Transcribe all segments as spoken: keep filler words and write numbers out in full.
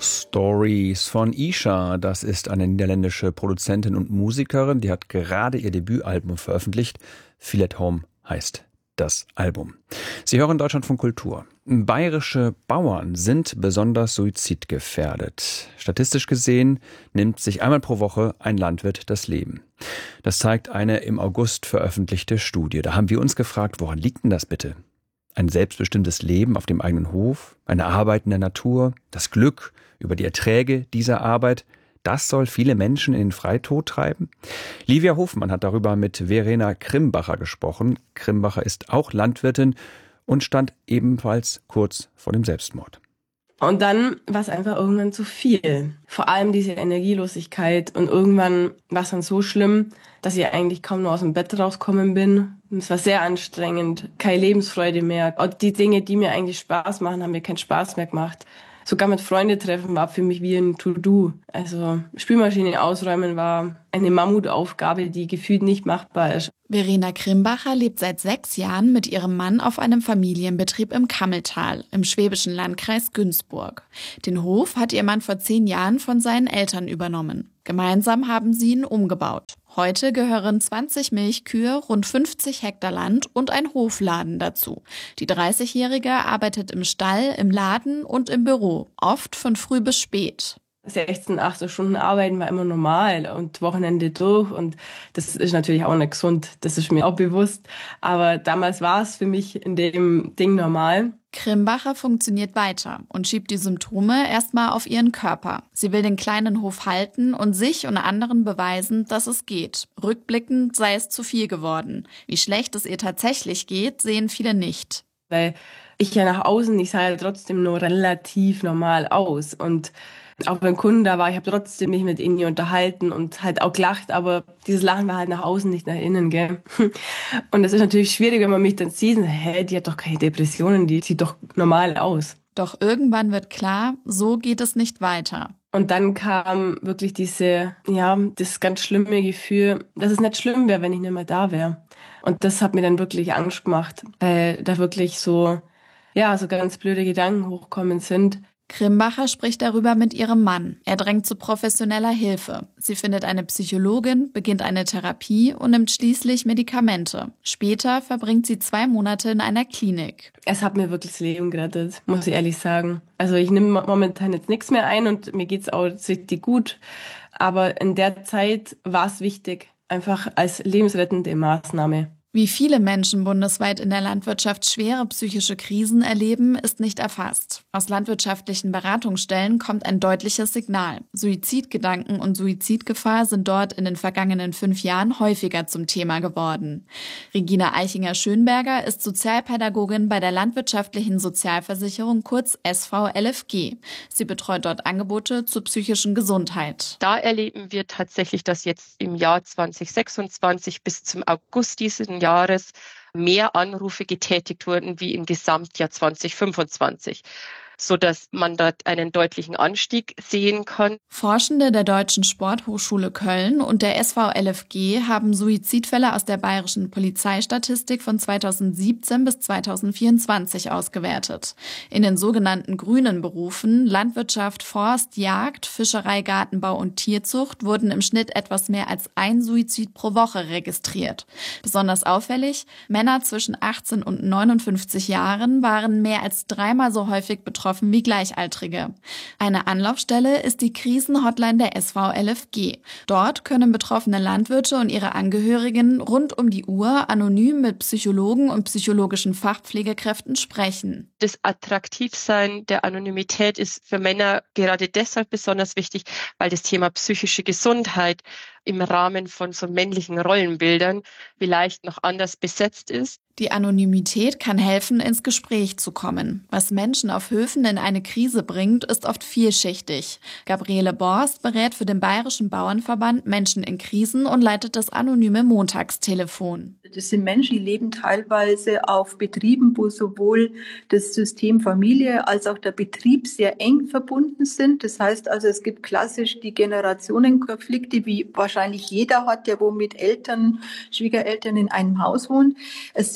Stories von Isha. Das ist eine niederländische Produzentin und Musikerin. Die hat gerade ihr Debütalbum veröffentlicht. Feel at Home heißt das Album. Sie hören Deutschlandfunk Kultur. Bayerische Bauern sind besonders suizidgefährdet. Statistisch gesehen nimmt sich einmal pro Woche ein Landwirt das Leben. Das zeigt eine im August veröffentlichte Studie. Da haben wir uns gefragt, woran liegt denn das bitte? Ein selbstbestimmtes Leben auf dem eigenen Hof, eine Arbeit in der Natur, das Glück über die Erträge dieser Arbeit, das soll viele Menschen in den Freitod treiben? Livia Hofmann hat darüber mit Verena Krimbacher gesprochen. Krimbacher ist auch Landwirtin und stand ebenfalls kurz vor dem Selbstmord. Und dann war es einfach irgendwann zu viel. Vor allem diese Energielosigkeit. Und irgendwann war es dann so schlimm, dass ich eigentlich kaum noch aus dem Bett rauskommen bin. Und es war sehr anstrengend, keine Lebensfreude mehr. Und die Dinge, die mir eigentlich Spaß machen, haben mir keinen Spaß mehr gemacht. Sogar mit Freunden treffen war für mich wie ein To-Do. Also Spülmaschine ausräumen war eine Mammutaufgabe, die gefühlt nicht machbar ist. Verena Krimbacher lebt seit sechs Jahren mit ihrem Mann auf einem Familienbetrieb im Kammeltal, im schwäbischen Landkreis Günzburg. Den Hof hat ihr Mann vor zehn Jahren von seinen Eltern übernommen. Gemeinsam haben sie ihn umgebaut. Heute gehören zwanzig Milchkühe, rund fünfzig Hektar Land und ein Hofladen dazu. Die dreißigjährige arbeitet im Stall, im Laden und im Büro, oft von früh bis spät. sechzehn, achtzehn Stunden arbeiten war immer normal und Wochenende durch und das ist natürlich auch nicht gesund, das ist mir auch bewusst. Aber damals war es für mich in dem Ding normal. Krimbacher funktioniert weiter und schiebt die Symptome erstmal auf ihren Körper. Sie will den kleinen Hof halten und sich und anderen beweisen, dass es geht. Rückblickend sei es zu viel geworden. Wie schlecht es ihr tatsächlich geht, sehen viele nicht. Weil ich ja nach außen, ich sah ja trotzdem nur relativ normal aus und auch wenn Kunden da war, ich habe trotzdem mich mit ihnen unterhalten und halt auch gelacht, aber dieses Lachen war halt nach außen, nicht nach innen, gell. Und das ist natürlich schwierig, wenn man mich dann sieht, hä, die hat doch keine Depressionen, die sieht doch normal aus. Doch irgendwann wird klar, so geht es nicht weiter. Und dann kam wirklich diese, ja, das ganz schlimme Gefühl, dass es nicht schlimm wäre, wenn ich nicht mehr da wäre. Und das hat mir dann wirklich Angst gemacht, weil da wirklich so, ja, so ganz blöde Gedanken hochkommen sind. Krimbacher spricht darüber mit ihrem Mann. Er drängt zu professioneller Hilfe. Sie findet eine Psychologin, beginnt eine Therapie und nimmt schließlich Medikamente. Später verbringt sie zwei Monate in einer Klinik. Es hat mir wirklich das Leben gerettet, muss ich ehrlich sagen. Also ich nehme momentan jetzt nichts mehr ein und mir geht's auch richtig gut. Aber in der Zeit war es wichtig, einfach als lebensrettende Maßnahme. Wie viele Menschen bundesweit in der Landwirtschaft schwere psychische Krisen erleben, ist nicht erfasst. Aus landwirtschaftlichen Beratungsstellen kommt ein deutliches Signal. Suizidgedanken und Suizidgefahr sind dort in den vergangenen fünf Jahren häufiger zum Thema geworden. Regina Eichinger-Schönberger ist Sozialpädagogin bei der Landwirtschaftlichen Sozialversicherung, kurz S V L F G. Sie betreut dort Angebote zur psychischen Gesundheit. Da erleben wir tatsächlich, dass jetzt im Jahr zwanzig sechsundzwanzig bis zum August diesen Jahres mehr Anrufe getätigt wurden wie im Gesamtjahr zwanzig fünfundzwanzig, sodass man dort einen deutlichen Anstieg sehen kann. Forschende der Deutschen Sporthochschule Köln und der S V L F G haben Suizidfälle aus der bayerischen Polizeistatistik von zweitausendsiebzehn bis zweitausendvierundzwanzig ausgewertet. In den sogenannten grünen Berufen Landwirtschaft, Forst, Jagd, Fischerei, Gartenbau und Tierzucht wurden im Schnitt etwas mehr als ein Suizid pro Woche registriert. Besonders auffällig, Männer zwischen achtzehn und neunundfünfzig Jahren waren mehr als dreimal so häufig betroffen wie Gleichaltrige. Eine Anlaufstelle ist die Krisenhotline der S V L F G. Dort können betroffene Landwirte und ihre Angehörigen rund um die Uhr anonym mit Psychologen und psychologischen Fachpflegekräften sprechen. Das Attraktivsein der Anonymität ist für Männer gerade deshalb besonders wichtig, weil das Thema psychische Gesundheit im Rahmen von so männlichen Rollenbildern vielleicht noch anders besetzt ist. Die Anonymität kann helfen, ins Gespräch zu kommen. Was Menschen auf Höfen in eine Krise bringt, ist oft vielschichtig. Gabriele Borst berät für den Bayerischen Bauernverband Menschen in Krisen und leitet das anonyme Montagstelefon. Das sind Menschen, die leben teilweise auf Betrieben, wo sowohl das System Familie als auch der Betrieb sehr eng verbunden sind. Das heißt also, es gibt klassisch die Generationenkonflikte, wie wahrscheinlich jeder hat, der wo mit Eltern, Schwiegereltern in einem Haus wohnt. Es sind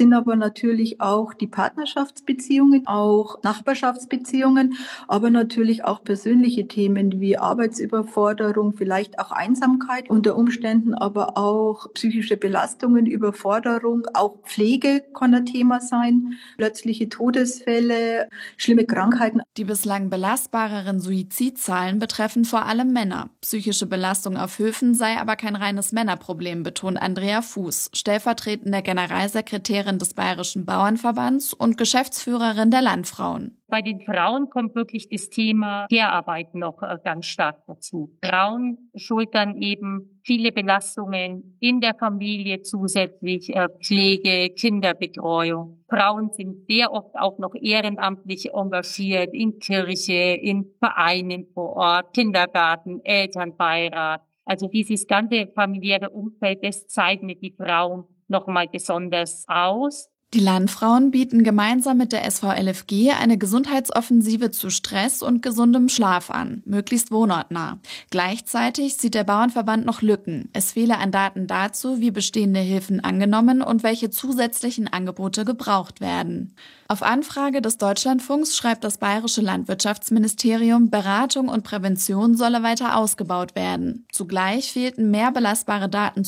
sind aber natürlich auch die Partnerschaftsbeziehungen, auch Nachbarschaftsbeziehungen, aber natürlich auch persönliche Themen wie Arbeitsüberforderung, vielleicht auch Einsamkeit unter Umständen, aber auch psychische Belastungen, Überforderung, auch Pflege kann ein Thema sein, plötzliche Todesfälle, schlimme Krankheiten. Die bislang belastbareren Suizidzahlen betreffen vor allem Männer. Psychische Belastung auf Höfen sei aber kein reines Männerproblem, betont Andrea Fuß, stellvertretende Generalsekretärin des Bayerischen Bauernverbands und Geschäftsführerin der Landfrauen. Bei den Frauen kommt wirklich das Thema Care-Arbeit noch ganz stark dazu. Frauen schultern eben viele Belastungen in der Familie, zusätzlich Pflege, Kinderbetreuung. Frauen sind sehr oft auch noch ehrenamtlich engagiert in Kirche, in Vereinen vor Ort, Kindergarten, Elternbeirat. Also dieses ganze familiäre Umfeld, das zeichnet die Frauen noch mal besonders aus. Die Landfrauen bieten gemeinsam mit der S V L F G eine Gesundheitsoffensive zu Stress und gesundem Schlaf an, möglichst wohnortnah. Gleichzeitig sieht der Bauernverband noch Lücken. Es fehle an Daten dazu, wie bestehende Hilfen angenommen und welche zusätzlichen Angebote gebraucht werden. Auf Anfrage des Deutschlandfunks schreibt das Bayerische Landwirtschaftsministerium, Beratung und Prävention solle weiter ausgebaut werden. Zugleich fehlten mehr belastbare Daten